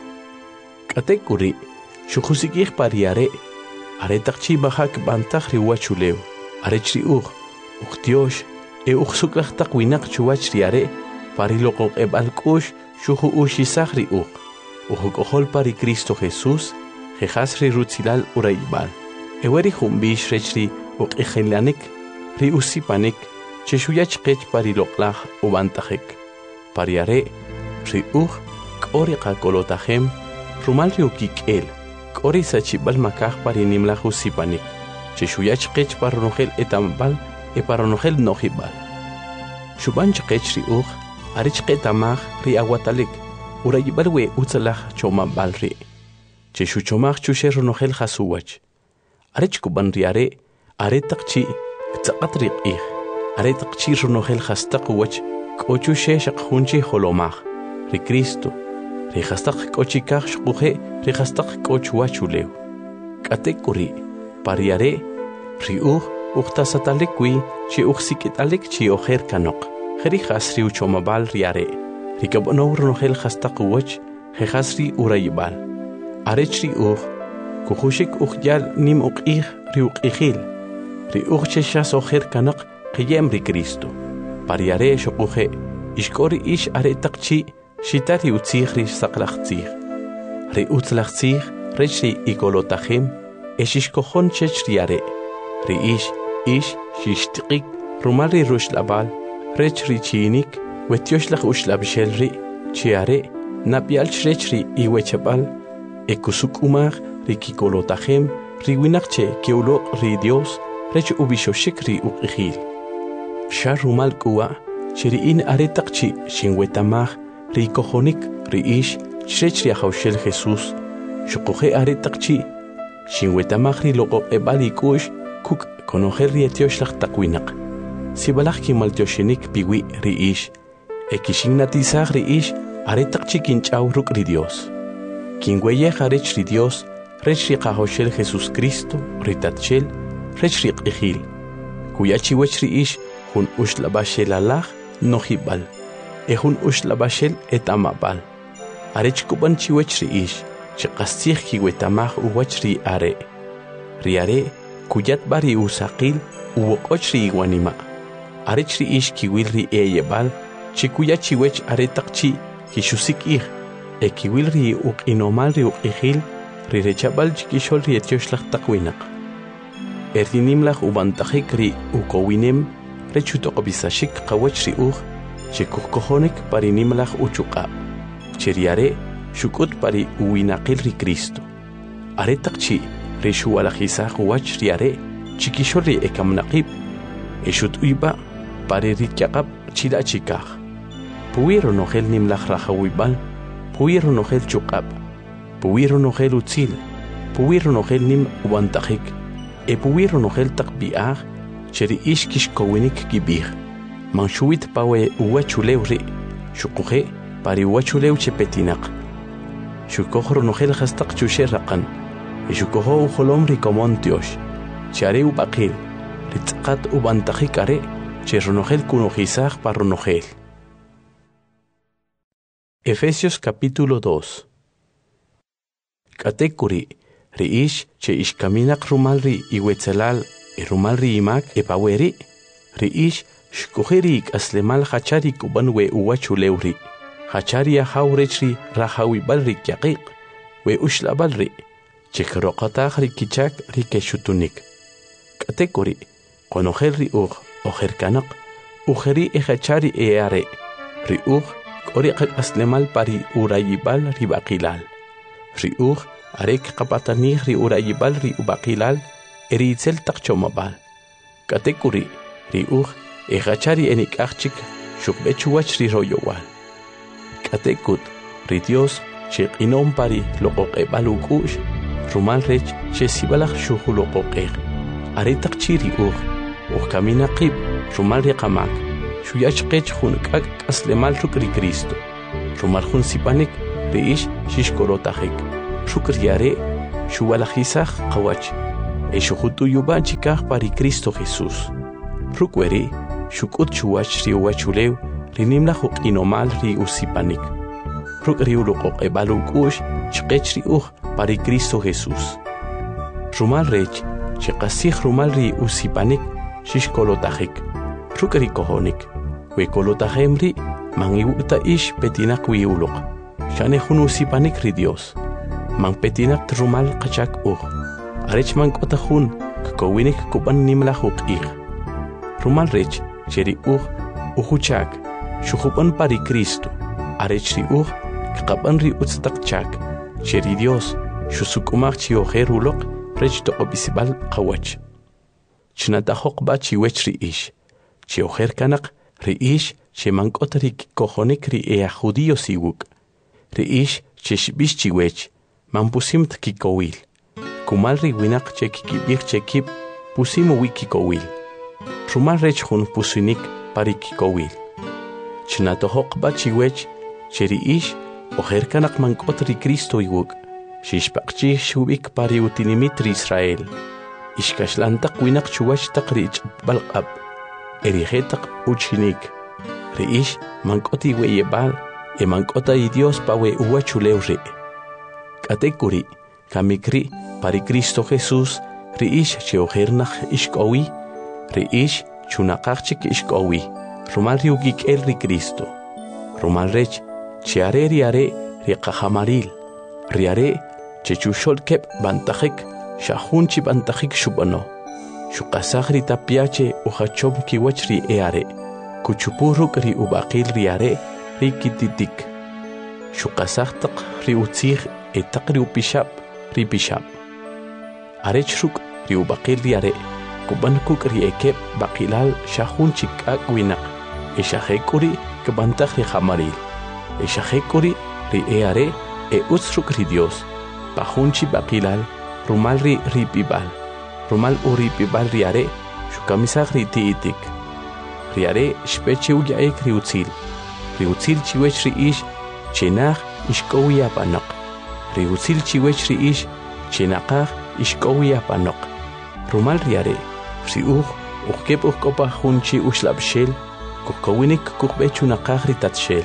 Katekuri, shuhusikih pari are, are takchi bahak bantach ri uwachuleu, are chri uch, uch Dios, e uch suklach takwinak chuwach ri are, pari lokok ebalkush, shuhu ushisach ri uch, uch kohol pari Cristo Jesús, jejas ri rutzilal uraibal. Eweri humbish rechri uch ejelanik, ri usipanik, cheshuyach kech pari loklach ubantachek. Pari are, ri uch, k'ori qakolotajem, rumal ri ukik'el, k'ori sachibal makaj pari nimlaj usipanik, cheshuyach kech paronojel etambal, e paronojel nojibal. Shuban chkech ri uch, arich ketamaj ri aguatalik, urayibal we utzalaj chomabal ri. Cheshu chomaj chushe ronojel jasuwach. Arich kuban ri are, are takchi, ktsaqat ri q'ij, are takchi ronojel jastak wach, k'ochu she shaqjunchi holomaj, ri Cristo, ri jastak k'ochikaj shquje, ri jastak k'och wachulew. K'atekuri, pari are, ri uch, uqtasatalikwi, chi uqsikitalik chi ojer kanok. Jeri jasri uchomabal riare, rikabono ronojel jastak wach, jejasri urayibal. Arechri uch, kujushik uchyal nim uq'ij ri uq'ijil, ri uch cheshas ojer kanok, qiyem ri Cristo. Pariare shokuje, ishkori ish are takchi, shitari utzij ri saklachtzij. Ri utzlachtzij, rechri ikolotajem, eshishkojon chech riare. Ri ish, ish, shishtiqik, rumari rushlabal, rech ri chinik, wetioslach ushlabshel ri, chiare, napialch rech ri iwechabal, ekusuk umar, ri kikolotajem, ri winakche keulo ri Dios, rech ubishoshik ri uqijil. Sha rumal kuwa, chiri in aretakchi, shinwetamaj, ri kojonik, ri ish, chrech ri ahaushel Jesús, shokoje aretakchi, shinwetamaj ri loqo ebalikush, kuk konojer ri etioslach takwinak. Sibalach kimaltioshenik piwi ri ish, ekishignatizaj ri ish, aretakchi kinchau ruk ri Dios. Kinweyej arech ri Dios, rech ri qahoshel Jesús Cristo, ri tatchel, rech ri q'ijil. Kuyachi wech ri ish, hun ushlabashel alaj, nojibal. E hun ushlabashel et amabal. Arech kuban chiwech ri ish, chiqastij kiwetamaj uwach ri are. Ri are, kuyat bari usaqil, uwoqoch ri iwanima. Arech ri ish kiwil ri eyebal, chikuyachi wech aretakchi, kishusik ij, e kiwil ri uqinomal ri uqijil, ri rechabal chikishol ri etioslach takwinak. Erdinimlach ubantajik ri ukowinem, rechutoqobisashik qawach ri uj, chikukojonik parinimlach uchuqab. Cheriare, shukut pari uwinaqil ri Cristo. Aretakchi, ri shuwalajisaj uwach ri are, chikishol ri ekamnaqib, eshut uyba, pari rityaqab chila chikaj. Puwiro nojel nimlaj rajawibal, puwiro nojel chuqab, puwiro nojel utzil, puwiro nojel nim ubantajik, e puwiro nojel takbiaj, cheri ish kishkowinik kibij. Manshuit pawe uwachulew ri, shukuje pari uwachulew chepetinak. Shukojro nojel jastak chushe raqan, e shukojo ujolom ri komontiosh, chare ubaqil, ritzqat ubantajik are, cherronojel kunojizaj parronojel. Efesios capítulo dos. Katekuri, ri ish, che ishkaminak rumalri iwetzelal, e rumalri imak, e paweri, ri ish, shkujeri aslemal hachari kuban we uwachulewri, hachari ahawrechri rahawibalri kyaqiq, we ushlabalri, chekroqataj ri kichak ri keshutunik. Katekuri, konojel ri uj, ojerkanak, ujeri e hachari e are, ri uj, koriqak aslemal pari urayibal ri baqilal. Ri uj, arek qapatanij ri urayibal ri ubaqilal, eri itzel taqchomabal. Katekuri, ri uj, e hachari enikachik, shukbechuwach ri royowal. Katekut, ri Dios, che inom pari loqoqebal ukush, rumal rech, che sibalach shuhu loqoqeg. Aretak chiri uj, uj kamina qib, rumal ri qamak, shuyach qech hunkak aslemal ruk ri Cristo. rumal jun sipanik riish shishkolotajik ruk riare shuwalajisaj qawach e shujutu yuban chikaj pari Cristo Jesús ruk weri shukut chuwach riuwachulew rinimla juq inomal ri usipanik ruk riuluqoq ebalukush chqech riuj pari Cristo Jesús rumal rech chiqasij rumal ri usipanik shishkolotajik ruk rikojonik we kolotajemri man iwuta ish petinak wiuluq shane jun usipanik ri Dios man petinak rumal qachak uj arech man k'ota jun kkowinik kuban nimla juq ij rumal rech cheri uj ujuchak shujuban pari Cristo arech ri uj kqaban ri utztaq chak cheri Dios shusukumaq chiojer uloq rech toqobisibal qawach chnatajoq ba chiwech ri ish chiojer kanaq ri ish che man k'ota ri kikojonik ri ea judío siwuk ri ish che shbish chiwech man pusimt kikowil kumal ri winaq che kikibij che kib pusimo wi kikowil rumal rech jun pusinik pari kikowil chnatojoq ba chiwech che ri ish ojer kanaq man k'ota ri Cristo iwuk shishpaqchij shubik pari utinimit ri Israel ishkashlantaq winaq chuwach taq ri ich'b'alq'ab erijetaq uchinik ri ish man k'ota iweyeb'al e man k'ota i Dios pa we uwachulew ri k'atekuri kamikri pari Cristo Jesús ri ish che ojernaq ishk'owi ri ish chunaqaj chik ishk'owi rumal ri ukik'el ri Cristo rumal rech che are ri are ri qajamaril ri are che chuxol keb bantajik shajun chi bantajik shub'ano shuqasaj ri tapiache ujachom kiwach ri e are kuchupuruk ri ubaqil ri are ri kititik shuqasaj taq ri utzij e taq ri upishab ri pishab arech ruk ri ubaqil ri are kuban kuk ri ekeb baqilal shajun chik'ak winaq e shajekuri kbantaj ri jamaril e shajekuri ri e are e utz ruk ri Dios pajun chi baqilal rumal ri ripibal rumal uri pibal ri are shukamisaj ri tiitik ri are shpeche uyaek ri utzil ri utzil chiwech ri ish chenaj ishk'owi apanaq ri utzil chiwech ri ish chenaqaj ishk'owi apanaq rumal ri are ri uj ujkeb ujk'opa jun chi uxlab'xel kujkowinik kujb'e chunaqaj ri tatxel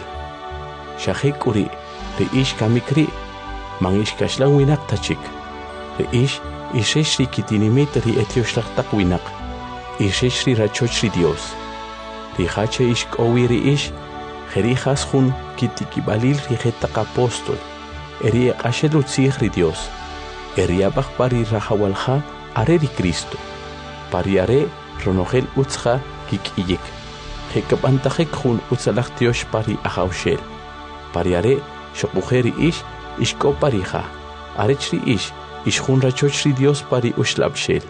xajek uri ri ish kamikri man ishkaxlan winaq tachik ri ish ixex ri kitinimit ri etioxlajtaq winaq ixex ri rachoch ri Dios ri jache ishk'owi ri ish jerijas jun kitikibalil ri jetaq apóstol eri eqaxel utzij ri Dios eri abaj pari rajawalja are ri Cristo pari are ronojel utzja kik'iyik jekab'antajik jun utzalaj tiox pari ajawxel pari are xoquje ri ish ishk'opa ri ja arech ri ish ixjun rachoch ri Dios pari uxlab'xel.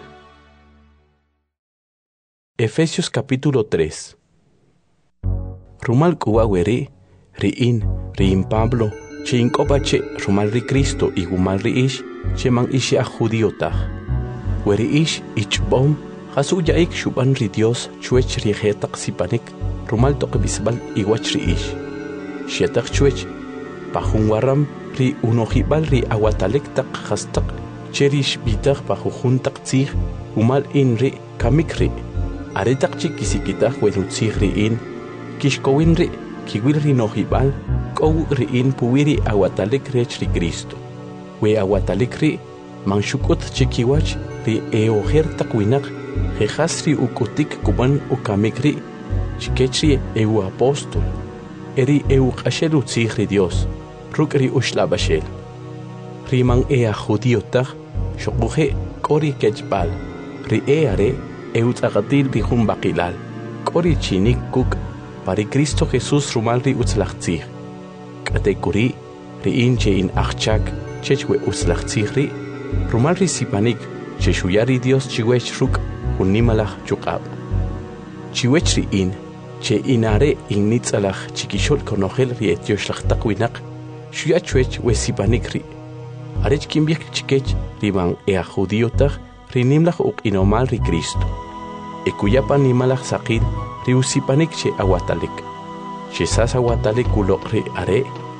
Efesios capítulo tres. Rumal k'uwa weri ri'in ri'in Pablo che ink'opa che rumal ri Cristo y gumal ri ish che man ishi aj judío taj weri ish ichb'om jasu yaik xub'an ri Dios chwech ri jetaq sipanik rumal toqbisbal iwach ri ish xetaq chwech pajun waram ri unojib'al ri awatalek taq qastaq che ri xb'itaj pajujun taq tzij umal in ri kamik ri are taq chi kisikitaj welutzij ri in kixkowin ri kiwil ri nojib'al k'ow ri in puwi ri awatalek rech ri Cristo we awatalek ri man xuk'ut che kiwach ri e ojer taq winaq jejas ri uk'utik kuban ukamik ri chikech ri e u apóstol eri e uq'axel utzij ri Dios ruk' ri uxlab'axel ri man e aj judío taj xoquje k'o ri kechb'al ri e are e utz'aqatil ri jun baqilal k'o ri chinik kuk' pari Cristo Jesús rumal ri utzlaj tzij k'atekuri ri in che in ajchak chech we utzlaj tzij ri rumal ri sipanik che xuya ri Dios chiwech ruk' jun nimalaj chuq'ab' chiwech ri in che in are in nitz'alaj chikixol konojel ri etioxlajtaq winaq xuya chwech we sipanik ri arech kinb'ij chikech ri man e aj judío taj ri nimlaj uq'inomal ri Cristo e kuyapa nimalaj saqil ri usipanik che awatalek che sas awatalek uloq ri are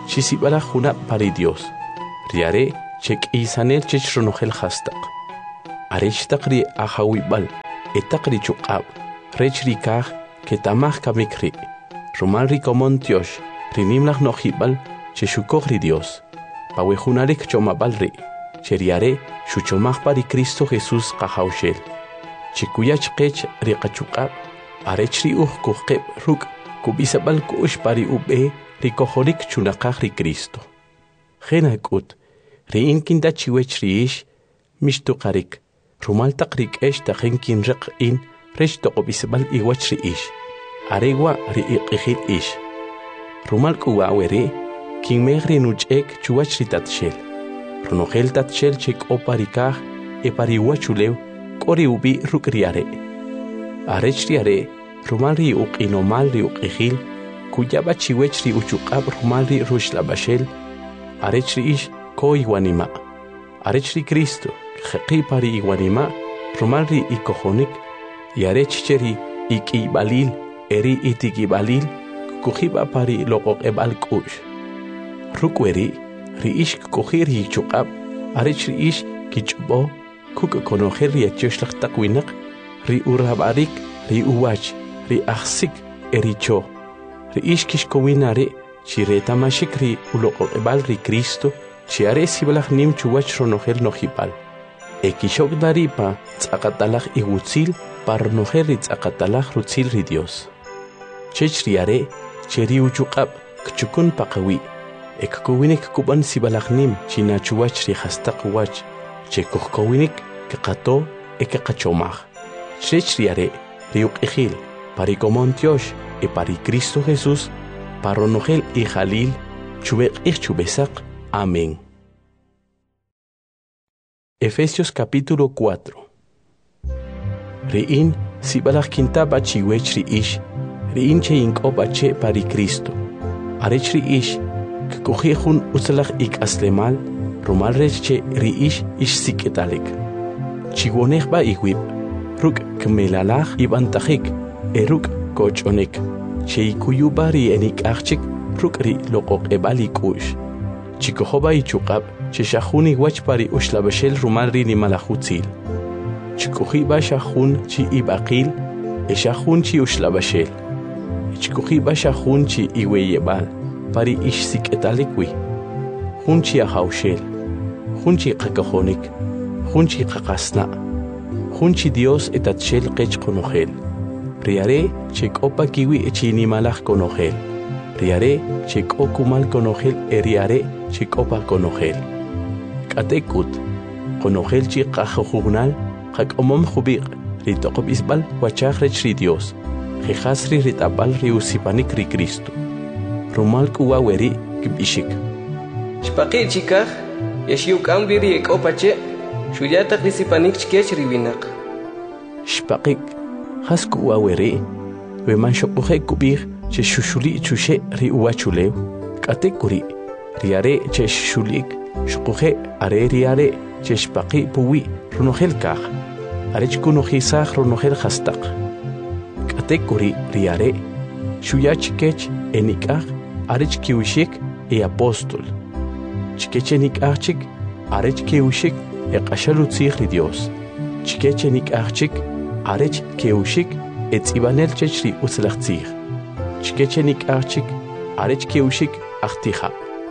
chisibala junab pari Dios. Riare chek isanel chech ronogel hastaq. Arech taqri ahawibal, etaqri chuqab, rech rikaj, ketamaj kamikri. Rumal rikomon Dios, rinimlaj nojibal, cheshukogri Dios. Pawejunarik chomabalri, cheriare, shuchomaj pari Cristo Jesús qahawshel. Chikuyach qech riqachuqab, arech riuj kuqeb ruk, kubisabal kush pari ube, rikojorik chunaqaj ri Cristo. Jena kut, riin kinda chiwech riish, mishtuqarik, rumal taqrik esh tajenkin riq in, rech toqobisabal iwach riish. Aregwa riiqijil ish. Rumal kuwawere, kin megri nuchek chuwach ritatshel. Runogel tatshel chek oparikaj, epariwachulew, kori ubi rukriare. Arech riare, rumal ri uqinomal ri uqijil, kuyaba chiwech ri uchuqab rumal ri rushlabashel, arech ri ish ko iwanima. Arech ri Cristo, jeqi pari iwanima, rumal ri ikojonik, y arech cheri ikibalil, eri itikibalil, kujiba pari loqoq ebal kush. Rukweri, ri ish kujir hi chuqab, arech ri ish kichbo, kuk konojer ri atyoshlag takwinak, ri urabarik, ri uwach, ri aksik, eri cho. Ri ish kishkowinare, chi retamashik ri uloqoq ebal ri Cristo, chi are sibalaj nim chuwach ronogel nojibal. Ekishok daripa, tzakatalaj iwutzil, par ronogel ri tzakatalaj rutzil ri Dios. Chech riare, cheri uchuqab, kchukun paqawi. Ekkuwinik kuban sibalajnim china chuwach ri hastaq wach. Chekukkuwinik kaqato ekaqachomaj. Chech riare, ri uqijil, pari komon Dios, e pari Cristo Jesús, paronogel y jalil, chubeq y chubesaq. Amén. Efesios capítulo cuatro. Riin sibalaj kintaba chiwech ri ish, riin che inkoba che pari Cristo. Arech ri ish, kukujijun usalaj ik aslemal, rumal rech che ri ish ish siketalik. Chiwonej ba iwib, ruk kmelalaj ibantajik, eruk kochonek. Che ikuyuba ri enik achik, ruk ri loqoq ebali kush. Chikohoba ichuqab, che shahuni wach pari ushlabashel rumal ri ni malahutzil. Chikujiba shahun chi ibaqil, e shahun chi ushlabashel. Chikujiba shahun chi iweyebal, pari ish siketalikwi. Hun chi ahawshel, hun chi qakahonik, hun chi qaqasna, hun chi Dios etatshel qech konogel. Riare chek opa kiwi chini malaj konogel. Riare chek okumal konogel eriare chek opa konogel. Katekut konogel chi qajugnal qak omom khubiq ritoqob isbal wachajrech ri Dios. Jejasri ritabal ri usipanik ri Cristo. Rumal kuwaweri kibishik. Shpaqi chikaj, yashiuk ambiri ek opache, shuyata risipanik chkech riwinak. Shpaqik hasku wawere, we man shokuhe kubir, che shushuli chushe ri uwachulew, katekuri, riare che shulik, shokuhe are riare, che shpaqi puwi, runogel kaj, arech kunojisaj runogel hastak. Katekuri riare, shuyach kech enikaj, arech kiwishik e apóstol. Chikech enikajchik, arech kiwishik e qashalutzij ri Dios. Chikech enikajchik, arech keushik et ibanel chechri uslachtzig. Chikechenik archik, arech keushik achtiha.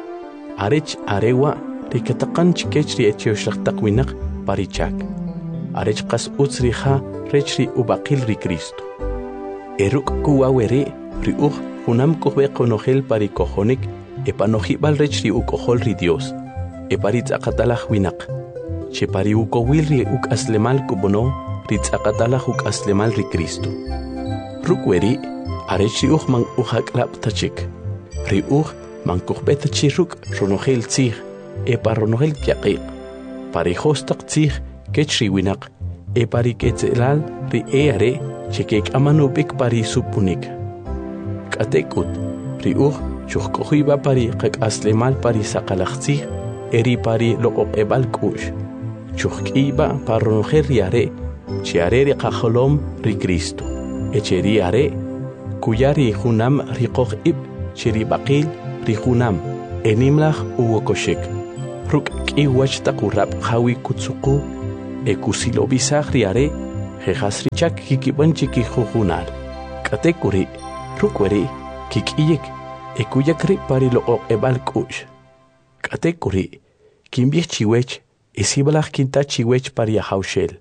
Arech arewa rikatakan chikechri et yoshlachtakwinak parichak. Arech qas utzriha rechri ubaqil ri Cristo. Eruk kuwawere riuj hunam kuhbe konogel parikojonik epanojibal rechri ukojol ri Dios. Eparitz akatalaj winak. Chepari ukowil ri uk aslemal kubono ritzaqatala huk aslemal ri Cristo. Rukweri, arech riuj man ujaklap tachik. Riuj man kuhbet chiruk ronogel tzig, epa ronogel kyaqiq. Parejostaq tzig kech riwinak, epa riketzelal ri eare chekek amanubik pari supunik. Katekut, riuj chujkojiba pari qak aslemal pari saqalaj tzig, eri pari loqoq ebal kush. Chujkiba parronogel riare, chiareri qajolom ri Cristo. Echeriare, kuyari junam riqoj ib, chiribaqil ri junam, enimlaj uwokoshek. Ruk k'iwach taqurab hawi kutsuku ekusilobisaj riare jejasrichak kikibanchi kijujunal. Katekuri rukweri kikiyek ekuyakri pariloqoq ebal k'ush. Katekuri kimbij chiwech isibalaj kinta chiwech pariajaushel.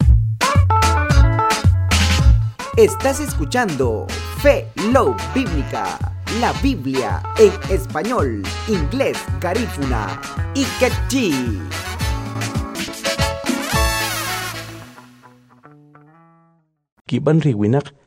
Estás escuchando Fe Love Bíblica, la Biblia en español, inglés, garífuna y quechí. Kiban riwinak